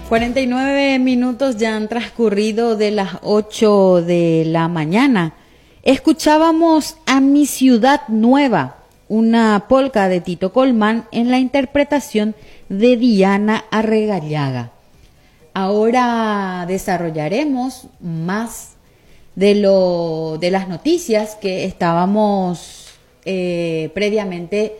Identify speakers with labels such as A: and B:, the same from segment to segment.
A: 49 minutos ya han transcurrido de las 8 de la mañana. Escuchábamos a Mi Ciudad Nueva, una polca de Tito Colmán en la interpretación de Diana Arregallaga. Ahora desarrollaremos más de las noticias que estábamos previamente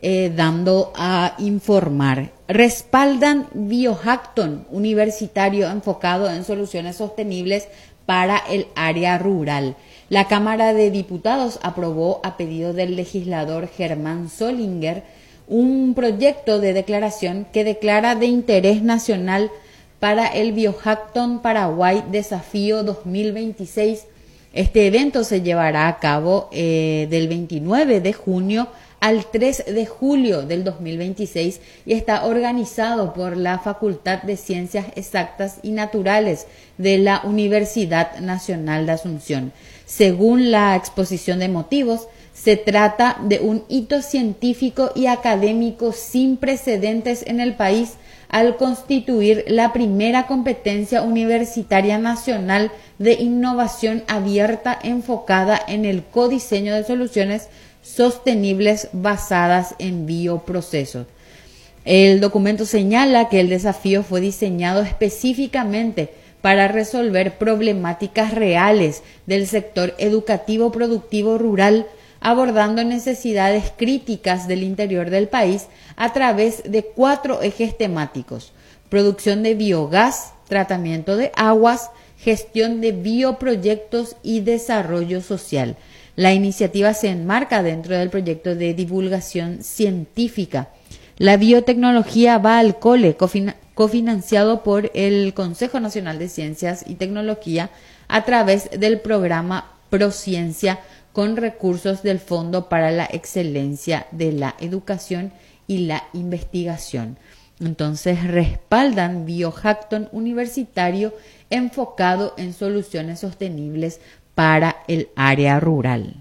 A: dando a informar. Respaldan Biohackathon universitario enfocado en soluciones sostenibles para el área rural. La Cámara de Diputados aprobó a pedido del legislador Germán Solinger un proyecto de declaración que declara de interés nacional para el Biohackathon Paraguay Desafío 2026. Este evento se llevará a cabo del 29 de junio al 3 de julio del 2026 y está organizado por la Facultad de Ciencias Exactas y Naturales de la Universidad Nacional de Asunción. Según la exposición de motivos, se trata de un hito científico y académico sin precedentes en el país al constituir la primera competencia universitaria nacional de innovación abierta enfocada en el codiseño de soluciones sostenibles basadas en bioprocesos. El documento señala que el desafío fue diseñado específicamente para resolver problemáticas reales del sector educativo productivo rural, abordando necesidades críticas del interior del país a través de 4 ejes temáticos: producción de biogás, tratamiento de aguas, gestión de bioproyectos y desarrollo social. La iniciativa se enmarca dentro del proyecto de divulgación científica La biotecnología va al cole, cofinanciado por el Consejo Nacional de Ciencias y Tecnología a través del programa Prociencia con recursos del Fondo para la Excelencia de la Educación y la Investigación. Entonces respaldan Biohackathon universitario enfocado en soluciones sostenibles para el área rural.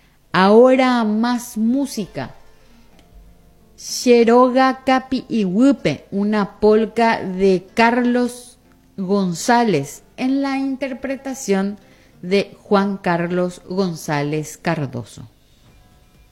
A: Ahora más música. Xeroga Capi Ihupe, una polca de Carlos González en la interpretación de Juan Carlos González Cardoso.